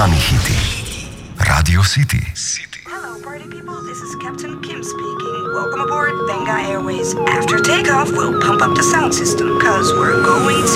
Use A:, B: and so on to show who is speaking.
A: Sami hiti. Radio City.
B: Hello, party people. This is Captain Kim speaking. Welcome aboard Benga Airways. After takeoff, we'll pump up the sound system, cause we're going